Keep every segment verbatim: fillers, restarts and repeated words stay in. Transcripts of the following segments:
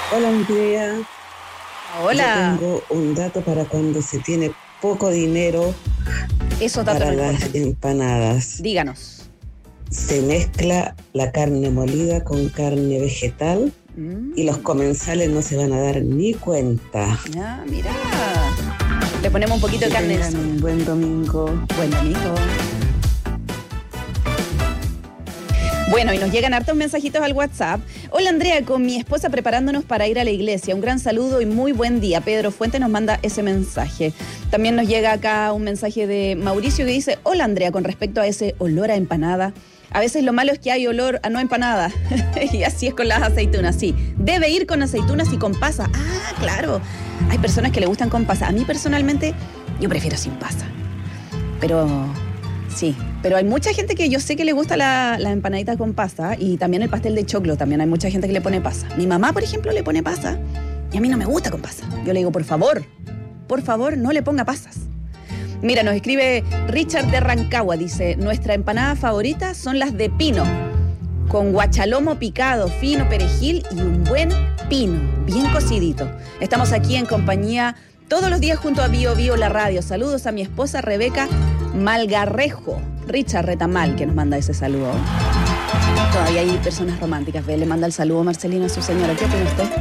Hola, Andrea. Hola. Yo tengo un dato para cuando se tiene poco dinero. Esos datos para no las importan. empanadas. Díganos. Se mezcla la carne molida con carne vegetal Mm. y los comensales no se van a dar ni cuenta. Ah, mira. Le ponemos un poquito Que de carne. tengan un buen domingo. Buen domingo. Bueno, y nos llegan hartos mensajitos al WhatsApp. Hola, Andrea, con mi esposa preparándonos para ir a la iglesia. Un gran saludo y muy buen día. Pedro Fuente nos manda ese mensaje. También nos llega acá un mensaje de Mauricio que dice: hola, Andrea, con respecto a ese olor a empanada. A veces lo malo es que hay olor a no empanada. Y así es con las aceitunas, sí. Debe ir con aceitunas y con pasa. Ah, claro. Hay personas que le gustan con pasa. A mí personalmente, yo prefiero sin pasa. Pero... sí, pero hay mucha gente que yo sé que le gusta la, la empanadita con pasa y también el pastel de choclo, también hay mucha gente que le pone pasa. Mi mamá, por ejemplo, le pone pasa y a mí no me gusta con pasa. Yo le digo, por favor, por favor, no le ponga pasas. Mira, nos escribe Richard de Rancagua, dice, nuestra empanada favorita son las de pino, con guachalomo picado, fino, perejil y un buen pino, bien cocidito. Estamos aquí en compañía todos los días junto a Bio Bio La Radio. Saludos a mi esposa Rebeca Malgarrejo, Richard Retamal, que nos manda ese saludo. Todavía hay personas románticas. Ve, le manda el saludo Marcelino a su señora. ¿Qué opina usted?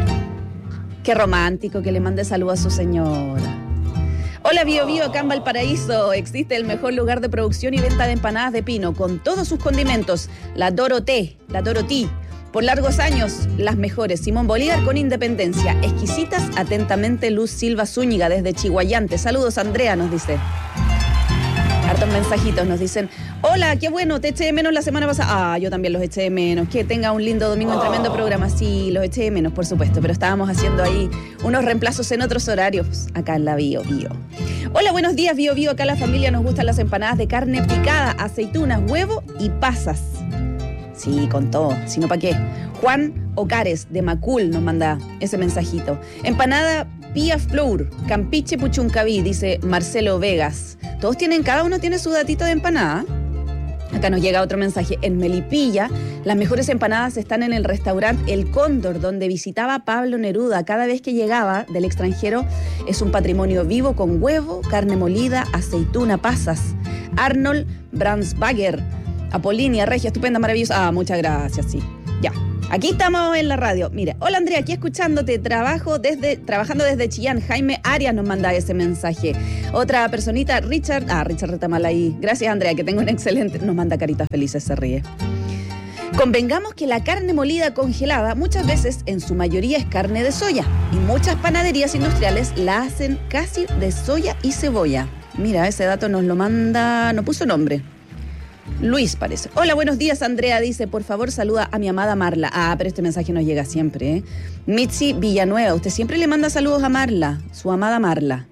Qué romántico que le mande saludo a su señora. Hola, Bio Bio, acá en Valparaíso existe el mejor lugar de producción y venta de empanadas de pino, con todos sus condimentos. La Doroté, la Dorotí. Por largos años, las mejores. Simón Bolívar con Independencia. Exquisitas, atentamente, Luz Silva Zúñiga desde Chihuayante. Saludos, Andrea, nos dice. Hartos mensajitos nos dicen: hola, qué bueno, te eché de menos la semana pasada. Ah, yo también los eché de menos. Que tenga un lindo domingo, un tremendo programa. Sí, los eché de menos, por supuesto, pero estábamos haciendo ahí unos reemplazos en otros horarios acá en la Bio Bio. Hola, buenos días, Bio Bio. Acá la familia nos gustan las empanadas de carne picada, aceitunas, huevo y pasas. Sí, con todo, si no, ¿para qué? Juan Ocares, de Macul, nos manda ese mensajito. Empanada Pía Flour, Campiche Puchuncaví, dice Marcelo Vegas. Todos tienen, cada uno tiene su datito de empanada. Acá nos llega otro mensaje. En Melipilla, las mejores empanadas están en el restaurante El Cóndor, donde visitaba Pablo Neruda. Cada vez que llegaba del extranjero, es un patrimonio vivo con huevo, carne molida, aceituna, pasas. Arnold Bransbager, Apolinia, regia, estupenda, maravillosa. Ah, muchas gracias, sí. Ya. Aquí estamos en la radio. Mire, hola Andrea, aquí escuchándote, trabajo desde, trabajando desde Chillán. Jaime Arias nos manda ese mensaje. Otra personita, Richard, ah, Richard Retamal ahí. Gracias Andrea, que tengo un excelente, nos manda caritas felices, se ríe. Convengamos que la carne molida congelada muchas veces en su mayoría es carne de soya y muchas panaderías industriales la hacen casi de soya y cebolla. Mira, ese dato nos lo manda, no puso nombre. Luis parece. Hola, buenos días, Andrea, dice, por favor saluda a mi amada Marla. Ah, pero este mensaje nos llega siempre, ¿eh? Mitzi Villanueva, usted siempre le manda saludos a Marla, su amada Marla.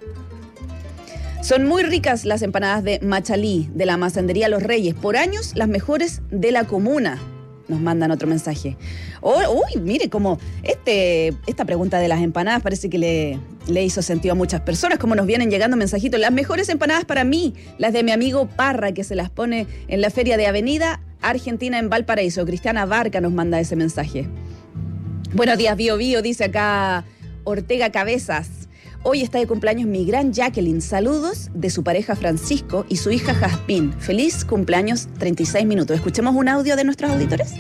Son muy ricas las empanadas de Machalí, de la Masandería Los Reyes. Por años, las mejores de la comuna. Nos mandan otro mensaje. Oh, uy, mire, como este, esta pregunta de las empanadas parece que le, le hizo sentido a muchas personas, como nos vienen llegando mensajitos. Las mejores empanadas para mí, las de mi amigo Parra, que se las pone en la feria de Avenida Argentina en Valparaíso. Cristiana Barca nos manda ese mensaje. Buenos días, Bio Bio, dice acá Ortega Cabezas. Hoy está de cumpleaños mi gran Jacqueline. Saludos de su pareja Francisco y su hija Jaspín. Feliz cumpleaños, treinta y seis minutos. Escuchemos un audio de nuestros auditores.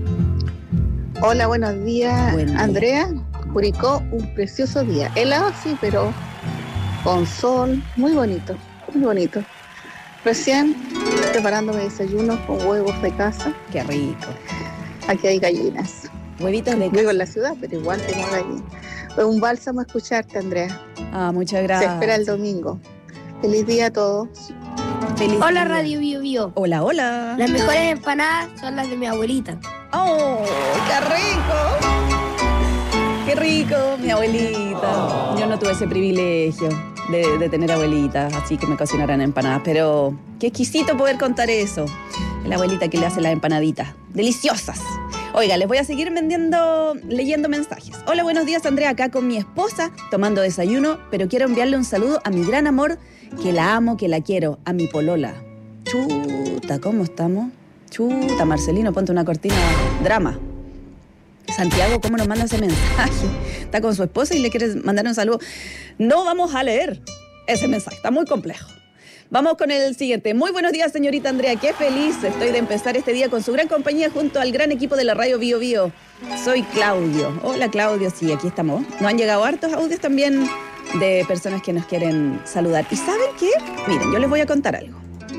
Hola, buenos días. Buen día. Andrea, Curicó, un precioso día. Helado sí, pero con sol, muy bonito, muy bonito. Recién preparándome desayuno con huevos de casa. Qué rico. Aquí hay gallinas. Huevitos de Vivo en la ciudad, pero igual tengo gallinas. Es un bálsamo escucharte, Andrea. Ah, muchas gracias. Se espera el domingo. Feliz día a todos. Feliz Hola día. Radio Bio Bio. Hola, hola. Las mejores empanadas son las de mi abuelita. ¡Oh, qué rico! ¡Qué rico, mi abuelita! Yo no tuve ese privilegio de, de tener abuelitas, así que me cocinaran empanadas, pero qué exquisito poder contar eso. La abuelita que le hace las empanaditas. ¡Deliciosas! Oiga, les voy a seguir vendiendo, leyendo mensajes. Hola, buenos días, Andrea, acá con mi esposa, tomando desayuno, pero quiero enviarle un saludo a mi gran amor, que la amo, que la quiero, a mi polola. Chuta, ¿cómo estamos? Chuta, Marcelino, ponte una cortina drama. Santiago, ¿cómo nos manda ese mensaje? Está con su esposa y le quiere mandar un saludo. No vamos a leer ese mensaje, está muy complejo. Vamos con el siguiente. Muy buenos días, señorita Andrea. Qué feliz estoy de empezar este día con su gran compañía junto al gran equipo de la radio Bio Bio. Soy Claudio. Hola, Claudio. Sí, aquí estamos. Nos han llegado hartos audios también de personas que nos quieren saludar. ¿Y saben qué? Miren, yo les voy a contar algo.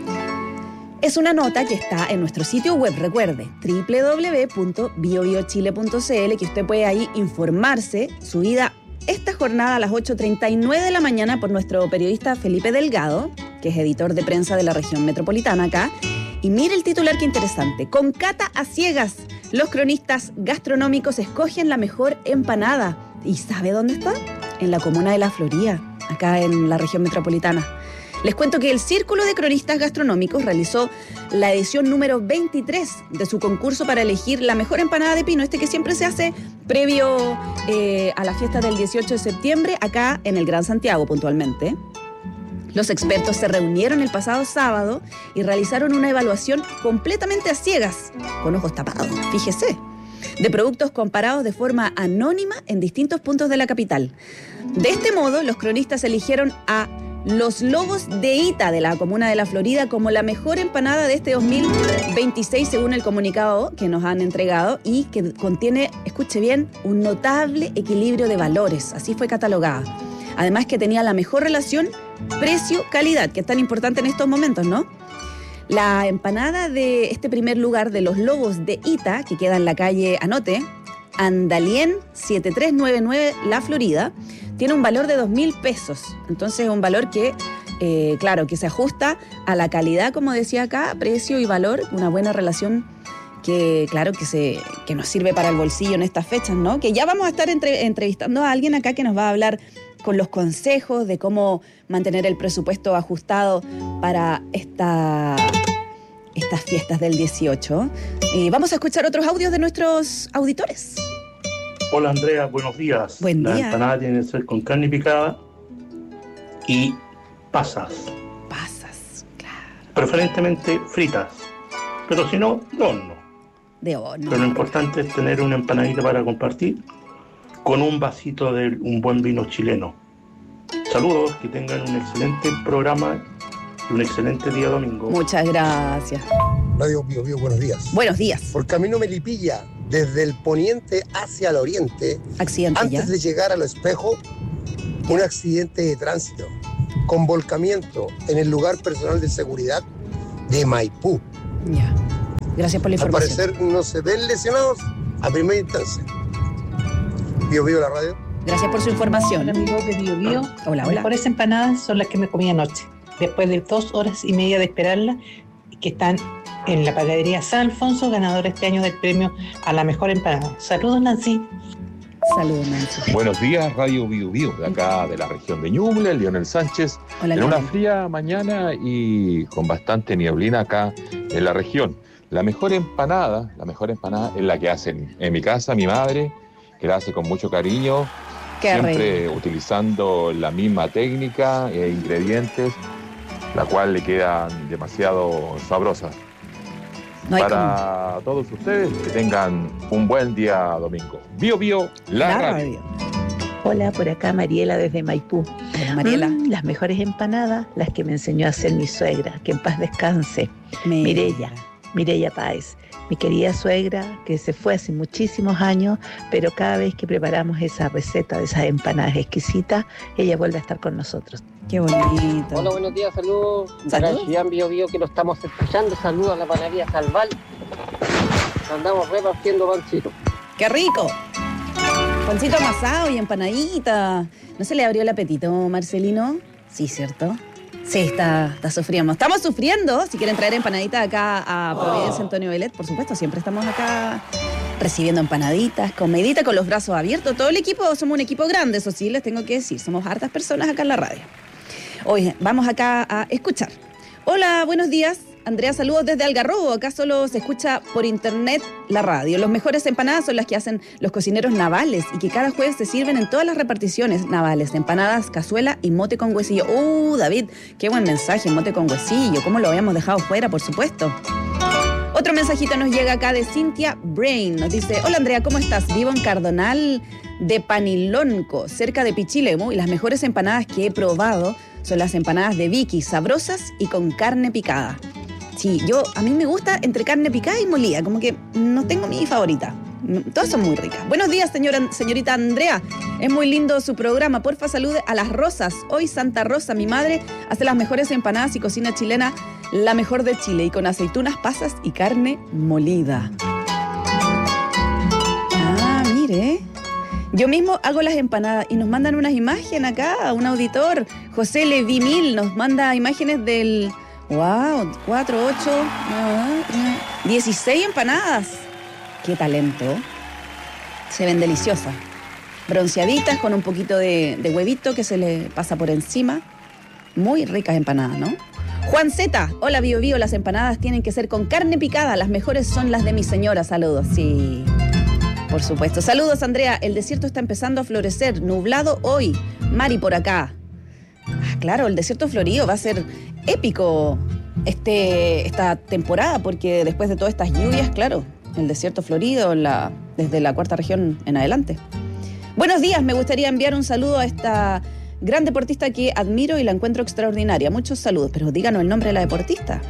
Es una nota que está en nuestro sitio web, recuerde, doble u doble u doble u punto bio bio chile punto c l, que usted puede ahí informarse, subida esta jornada a las ocho treinta y nueve de la mañana por nuestro periodista Felipe Delgado, que es editor de prensa de la región metropolitana acá. Y mire el titular, qué interesante. Con cata a ciegas, los cronistas gastronómicos escogen la mejor empanada. ¿Y sabe dónde está? En la comuna de La Florida, acá en la región metropolitana. Les cuento que el Círculo de Cronistas Gastronómicos realizó la edición número veintitrés de su concurso para elegir la mejor empanada de pino, este que siempre se hace previo eh, a la fiesta del dieciocho de septiembre, acá en el Gran Santiago puntualmente. Los expertos se reunieron el pasado sábado y realizaron una evaluación completamente a ciegas, con ojos tapados, fíjese, de productos comparados de forma anónima en distintos puntos de la capital. De este modo, los cronistas eligieron a Los Lobos de Ita, de la comuna de La Florida, como la mejor empanada de este dos mil veintiséis, según el comunicado que nos han entregado, y que contiene, escuche bien, un notable equilibrio de valores. Así fue catalogada. Además que tenía la mejor relación precio-calidad, que es tan importante en estos momentos, ¿no? La empanada de este primer lugar de Los Lobos de Ita, que queda en la calle, anote, Andalien siete tres nueve nueve, La Florida, tiene un valor de dos mil pesos. Entonces es un valor que, eh, claro, que se ajusta a la calidad, como decía acá, precio y valor, una buena relación que, claro, que, se, que nos sirve para el bolsillo en estas fechas, ¿no? Que ya vamos a estar entre, entrevistando a alguien acá que nos va a hablar con los consejos de cómo mantener el presupuesto ajustado para esta, estas fiestas del dieciocho. Eh, vamos a escuchar otros audios de nuestros auditores. Hola Andrea, buenos días. Buen día. La empanada tiene que ser con carne picada y pasas. Pasas, claro. Preferentemente fritas, pero si no, de horno. De horno. Pero lo importante es tener una empanadita para compartir con un vasito de un buen vino chileno. Saludos, que tengan un excelente programa y un excelente día domingo. Muchas gracias. Radio Bio Bio, buenos días. Buenos días. Por camino Melipilla, desde el poniente hacia el oriente, Accidente antes ya. de llegar al espejo, un accidente de tránsito con volcamiento en el lugar personal de seguridad de Maipú. Ya. Gracias por la Al información. parecer no se ven lesionados a primera instancia. Bio Bio, la radio. Gracias por su información. Hola amigos de Bio Bio. Hola, Las hola. mejores empanadas son las que me comí anoche, después de dos horas y media de esperarla, que están en la panadería San Alfonso, ganadora este año del premio a la mejor empanada. Saludos, Nancy. Saludos, Nancy. Buenos días, Radio Bio Bio, de acá de la región de Ñuble, Lionel Sánchez. Hola, en una Lionel. fría mañana y con bastante nieblina acá en la región. La mejor empanada, la mejor empanada es la que hacen en mi casa, mi madre, que la hace con mucho cariño, Qué siempre utilizando la misma técnica e ingredientes, la cual le quedan demasiado sabrosas. No hay Para todos ustedes, que tengan un buen día domingo. Bio Bio, la, La radio. radio. Hola, por acá Mariela desde Maipú. Hola, Mariela. Mm, las mejores empanadas, las que me enseñó a hacer mi suegra, que en paz descanse. Me- Mireya, Mireya Páez, mi querida suegra, que se fue hace muchísimos años, pero cada vez que preparamos esa receta de esas empanadas exquisitas, ella vuelve a estar con nosotros. Qué bonito. Hola, buenos días, saludos. Saludos. Para Chillán Bio Bio, que lo estamos escuchando. Saludos a la panadería Salval. Andamos repartiendo pancito. ¡Qué rico! Pancito amasado y empanadita. ¿No se le abrió el apetito, Marcelino? Sí, ¿cierto? Sí, está, está sufriendo. Estamos sufriendo. Si quieren traer empanaditas acá a Providencia Antonio Belet, por supuesto, siempre estamos acá recibiendo empanaditas, comidita, con los brazos abiertos. Todo el equipo, somos un equipo grande, eso sí, les tengo que decir. Somos hartas personas acá en la radio. Hoy vamos acá a escuchar. Hola, buenos días. Andrea, saludos desde Algarrobo. Acá solo se escucha por internet la radio. Los mejores empanadas son las que hacen los cocineros navales y que cada jueves se sirven en todas las reparticiones navales. Empanadas, cazuela y mote con huesillo. ¡Uh, David! ¡Qué buen mensaje! Mote con huesillo. ¿Cómo lo habíamos dejado fuera, por supuesto? Otro mensajito nos llega acá de Cintia Brain. Nos dice, hola Andrea, ¿cómo estás? Vivo en Cardonal de Panilonco, cerca de Pichilemu, y las mejores empanadas que he probado son las empanadas de Vicky, sabrosas y con carne picada. Sí, yo, a mí me gusta entre carne picada y molida, como que no tengo mi favorita. Todas son muy ricas. Buenos días, señora, señorita Andrea. Es muy lindo su programa. Porfa, salude a las Rosas. Hoy Santa Rosa, mi madre, hace las mejores empanadas y cocina chilena, la mejor de Chile, y con aceitunas, pasas y carne molida. Ah, mire. Yo mismo hago las empanadas y nos mandan unas imágenes acá, un auditor. José Levimil nos manda imágenes del... ¡Wow! cuatro, ocho, dieciséis empanadas. ¡Qué talento! Se ven deliciosas. Bronceaditas con un poquito de, de huevito que se le pasa por encima. Muy ricas empanadas, ¿no? Juan Z, hola Bio Bio, las empanadas tienen que ser con carne picada. Las mejores son las de mi señora. Saludos. Sí, por supuesto. Saludos, Andrea. El desierto está empezando a florecer. Nublado hoy. Mari por acá. Ah, claro, el desierto florido va a ser épico este, esta temporada, porque después de todas estas lluvias, claro, el desierto florido la, desde la cuarta región en adelante. Buenos días, me gustaría enviar un saludo a esta gran deportista que admiro y la encuentro extraordinaria. Muchos saludos, pero díganos el nombre de la deportista.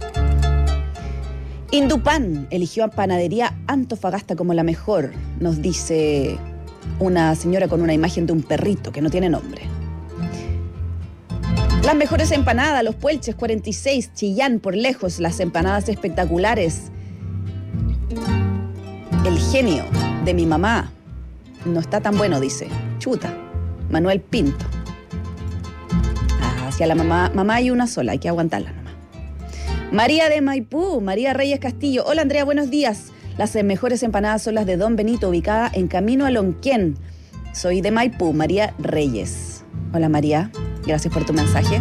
Indupan eligió a Panadería Antofagasta como la mejor, nos dice una señora con una imagen de un perrito que no tiene nombre. Las mejores empanadas, los Puelches cuarenta y seis, Chillán por lejos, las empanadas espectaculares. El genio de mi mamá no está tan bueno, dice. Chuta, Manuel Pinto. Ah, hacia la mamá, mamá hay una sola, hay que aguantarla nomás. María de Maipú, María Reyes Castillo. Hola Andrea, buenos días. Las mejores empanadas son las de Don Benito, ubicada en Camino a Lonquén. Soy de Maipú, María Reyes. Hola María, gracias por tu mensaje.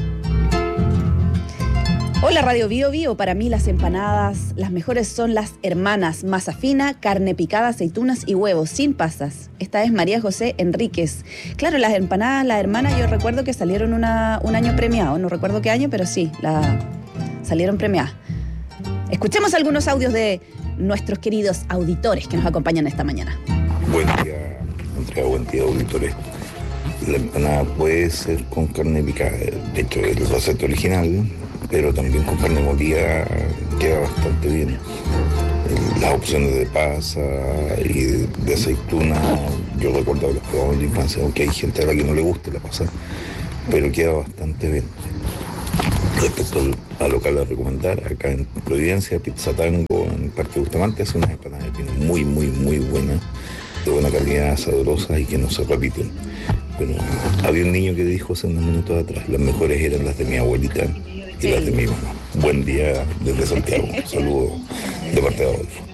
Hola Radio Bio Bio, para mí las empanadas, las mejores son las hermanas, masa fina, carne picada, aceitunas y huevos, sin pasas. Esta es María José Enríquez. Claro, las empanadas, las hermanas, yo recuerdo que salieron una, un año premiado, no recuerdo qué año, pero sí, la, salieron premiadas. Escuchemos algunos audios de nuestros queridos auditores que nos acompañan esta mañana. Buen día, Andrea, buen día, auditores. La empanada puede ser con carne picada, de hecho es el receta original, pero también con carne molida queda bastante bien. Las opciones de pasa y de aceituna, yo recuerdo que los probamos en la infancia, aunque hay gente a la que no le gusta la pasa, pero queda bastante bien. Respecto al local a recomendar, acá en Providencia, Pizza Tango, en Parque Bustamante, hace unas empanadas de pino muy, muy, muy buenas, de buena calidad, sabrosas y que no se repiten. Bueno, había un niño que dijo hace unos minutos atrás, las mejores eran las de mi abuelita y las de mi mamá. Buen día desde Santiago. Saludos de parte de Adolfo.